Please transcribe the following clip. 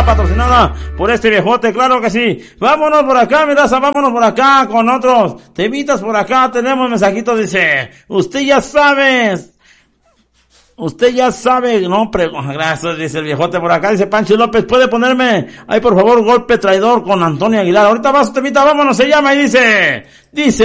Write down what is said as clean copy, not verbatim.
está patrocinada por este viejote, claro que sí. Vámonos por acá, mi raza, vámonos por acá con otros temitas por acá. Tenemos mensajitos, dice, usted ya sabe, no, gracias, dice el viejote por acá, dice Pancho López, puede ponerme ahí por favor Golpe Traidor con Antonio Aguilar. Ahorita va su temita, vámonos, se llama y dice,